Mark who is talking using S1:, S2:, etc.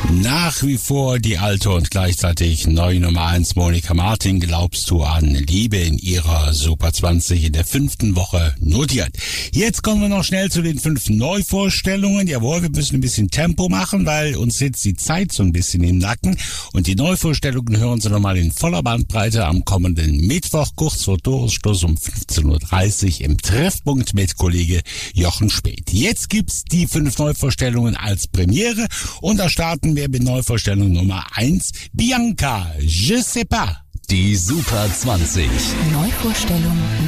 S1: Nach wie vor die alte und gleichzeitig neue Nummer 1 Monika Martin, Glaubst du an Liebe, in ihrer Super 20 in der 5. Woche notiert. Jetzt kommen wir noch schnell zu den 5 Neuvorstellungen. Jawohl, wir müssen ein bisschen Tempo machen, weil uns sitzt die Zeit so ein bisschen im Nacken. Und die Neuvorstellungen hören Sie nochmal in voller Bandbreite am kommenden Mittwoch, kurz vor Toresschluss um 15.30 Uhr im Treffpunkt mit Kollege Jochen Späth. Jetzt gibt's die 5 Neuvorstellungen als Premiere und da starten wir mit Neuvorstellung Nummer 1. Bianca, Je sais pas.
S2: Die Super 20.
S3: Neuvorstellung